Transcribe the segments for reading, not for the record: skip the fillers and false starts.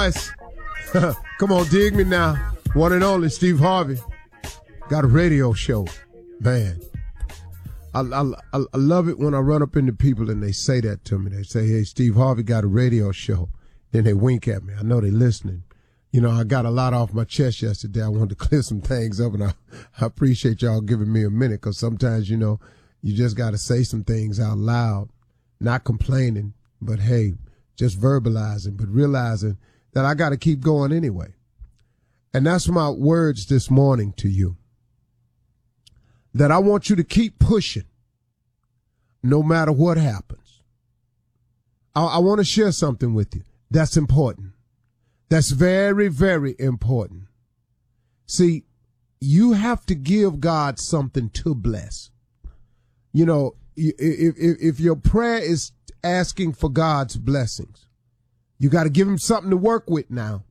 voice. Come on, dig me now. One and only Steve Harvey. Got a radio show. Man, I love it when I run up into people and they say that to me. They say, hey, Steve Harvey got a radio show. Then they wink at me. I know they're listening. You know, I got a lot off my chest yesterday. I wanted to clear some things up, and I appreciate y'all giving me a minute, because sometimes, you know, you just got to say some things out loud, not complaining, but, hey, just verbalizing, but realizing that I got to keep going anyway. And that's my words this morning to you, that I want you to keep pushing no matter what happens. I want to share something with you that's important. That's very, very important. See, you have to give God something to bless. You know, if your prayer is asking for God's blessings, you got to give him something to work with now.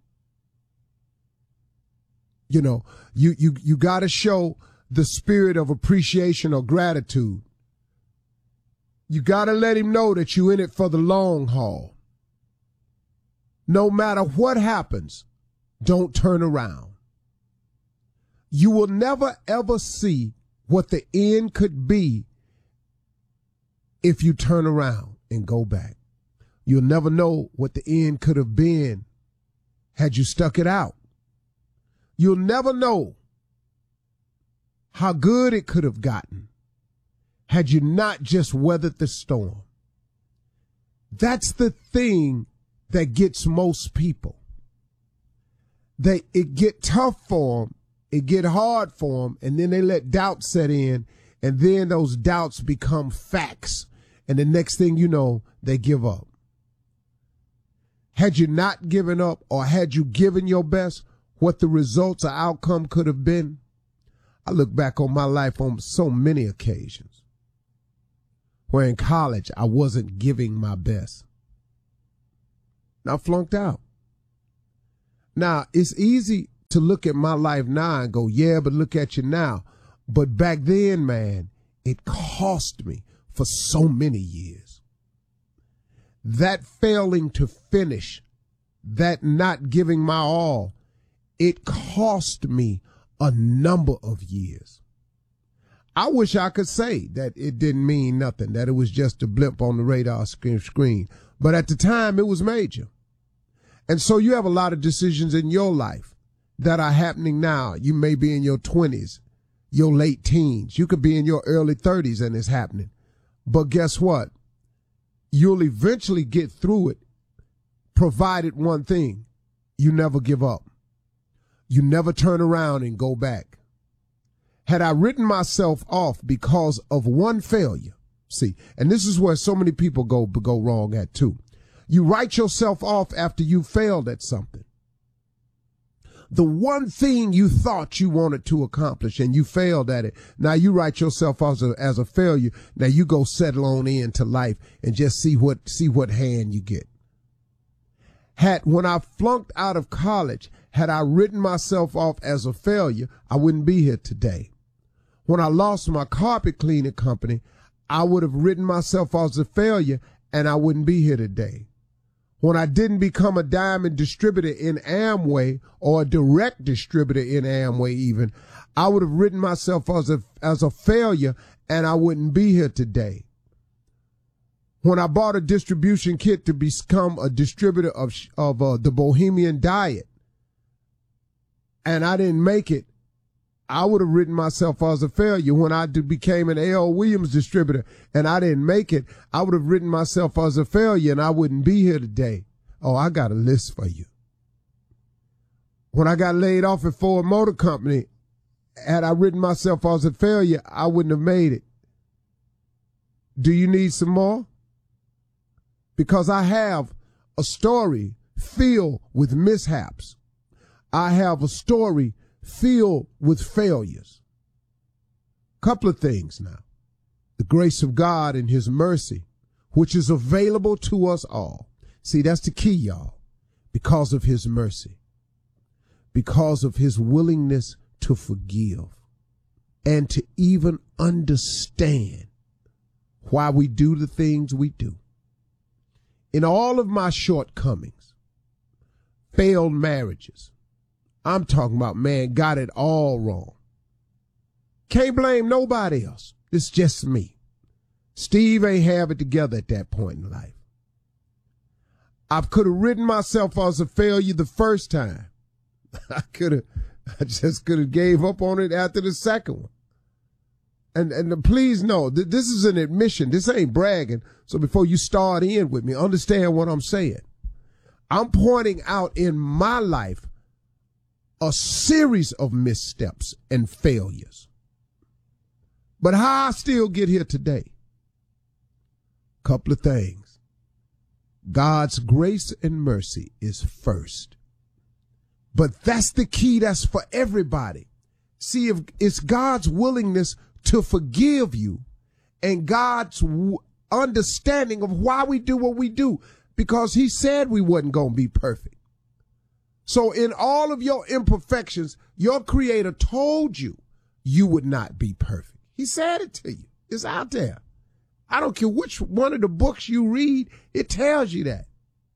You know, you got to show the spirit of appreciation or gratitude. You got to let him know that you're in it for the long haul. No matter what happens, don't turn around. You will never, ever see what the end could be if you turn around and go back. You'll never know what the end could have been had you stuck it out. You'll never know how good it could have gotten had you not just weathered the storm. That's the thing that gets most people. It get tough for them, it get hard for them, and then they let doubt set in, and then those doubts become facts, and the next thing you know, they give up. Had you not given up, or had you given your best, what the results or outcome could have been? I look back on my life on so many occasions where in college I wasn't giving my best. I flunked out. Now, it's easy to look at my life now and go, yeah, but look at you now. But back then, man, it cost me for so many years. That failing to finish, that not giving my all, it cost me a number of years. I wish I could say that it didn't mean nothing, that it was just a blimp on the radar screen. But at the time, it was major. And so you have a lot of decisions in your life that are happening now. You may be in your 20s, your late teens. You could be in your early 30s and it's happening. But guess what? You'll eventually get through it, provided one thing: you never give up. You never turn around and go back. Had I written myself off because of one failure, see, and this is where so many people go wrong at too. You write yourself off after you failed at something. The one thing you thought you wanted to accomplish and you failed at it. Now you write yourself off as a failure. Now you go settle on into life and just see what hand you get. When I flunked out of college, had I written myself off as a failure, I wouldn't be here today. When I lost my carpet cleaning company, I would have written myself off as a failure and I wouldn't be here today. When I didn't become a diamond distributor in Amway, or a direct distributor in Amway even, I would have written myself as a failure and I wouldn't be here today. When I bought a distribution kit to become a distributor of the Bohemian Diet and I didn't make it, I would have written myself as a failure. When I became an A.L. Williams distributor and I didn't make it, I would have written myself as a failure and I wouldn't be here today. Oh, I got a list for you. When I got laid off at Ford Motor Company, had I written myself as a failure, I wouldn't have made it. Do you need some more? Because I have a story filled with mishaps. I have a story filled with failures. Couple of things now. The grace of God and his mercy, which is available to us all. See, that's the key, y'all. Because of his mercy. Because of his willingness to forgive. And to even understand why we do the things we do. In all of my shortcomings, failed marriages. I'm talking about, man, got it all wrong. Can't blame nobody else. It's just me. Steve ain't have it together at that point in life. I could have written myself as a failure the first time. I just could have gave up on it after the second one. And please know, this is an admission. This ain't bragging. So before you start in with me, understand what I'm saying. I'm pointing out in my life a series of missteps and failures. But how I still get here today? Couple of things. God's grace and mercy is first. But that's the key. That's for everybody. See, if it's God's willingness to forgive you and God's understanding of why we do what we do, because he said we wasn't going to be perfect. So in all of your imperfections, your creator told you you would not be perfect. He said it to you. It's out there. I don't care which one of the books you read, it tells you that.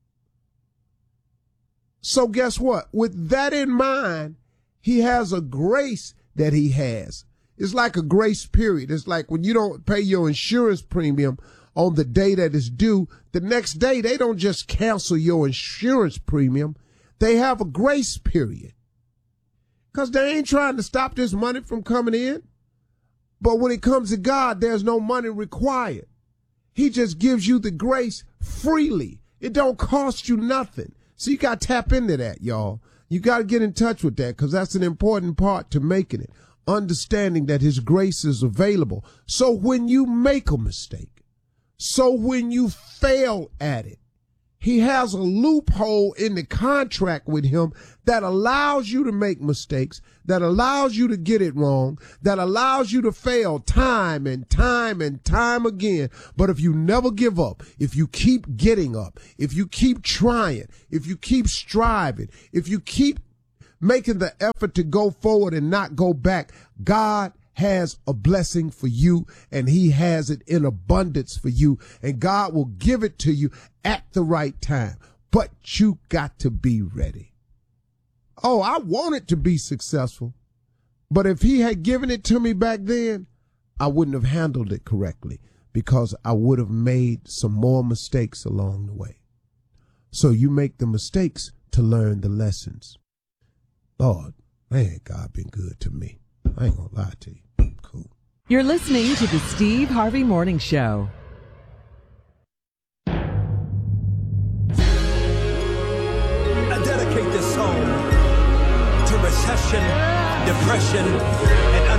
So guess what? With that in mind, he has a grace that he has. It's like a grace period. It's like when you don't pay your insurance premium on the day that is due, the next day they don't just cancel your insurance premium. They have a grace period. Because they ain't trying to stop this money from coming in. But when it comes to God, there's no money required. He just gives you the grace freely. It don't cost you nothing. So you got to tap into that, y'all. You got to get in touch with that because that's an important part to making it. Understanding that his grace is available. So when you make a mistake, so when you fail at it, he has a loophole in the contract with him that allows you to make mistakes, that allows you to get it wrong, that allows you to fail time and time and time again. But if you never give up, if you keep getting up, if you keep trying, if you keep striving, if you keep making the effort to go forward and not go back, God has a blessing for you and he has it in abundance for you, and God will give it to you at the right time. But you got to be ready. Oh, I wanted to be successful, but if he had given it to me back then, I wouldn't have handled it correctly because I would have made some more mistakes along the way. So you make the mistakes to learn the lessons. Lord, man, God been good to me. I ain't gonna lie to you. Cool. You're listening to the Steve Harvey Morning Show. I dedicate this song to recession, depression, and